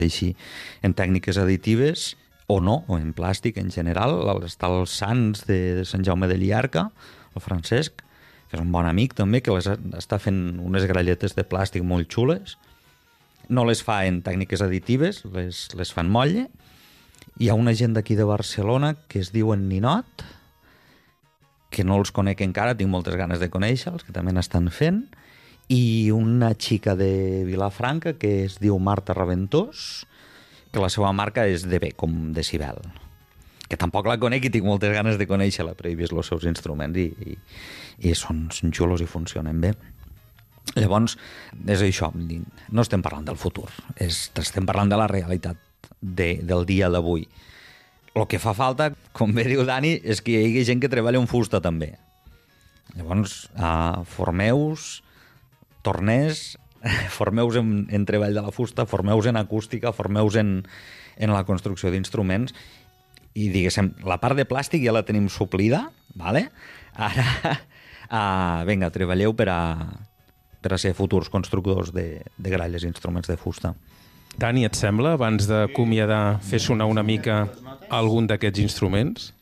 Així, en tècniques additives, o no, o en plàstic en general, està el Sans de Sant Jaume de Llierca, el Francesc, que és un bon amic també, que està fent unes gralletes de plàstic molt xules. No les fa en tècniques additives, les fa en motlle. Hi ha una gent d'aquí de Barcelona que es diuen Ninot, que no els conec encara, tinc moltes ganes de conèixer-los, que també n'estan fent, i una xica de Vilafranca que es diu Marta Raventós, que la seva marca és DB, com Decibel, que tampoc la conec i tinc moltes ganes de conèixer-la, però he vist els seus instruments i són xulos i funcionen bé. Llavors, és això, no estem parlant del futur, estem parlant de la realitat del dia d'avui. El que fa falta, com bé diu Dani, és que hi hagi gent que treballa en fusta també. Llavors, formeu-vos, torners, formeu-vos en treball de la fusta, formeu-vos en acústica, formeu-vos en la construcció d'instruments i, diguéssim, la part de plàstic ja la tenim suplida, ¿vale? Ara, vinga, treballeu per a ser futurs constructors de gralles i instruments de fusta. Dani, et sembla, abans d'acomiadar, fer sonar una mica algun d'aquests instruments?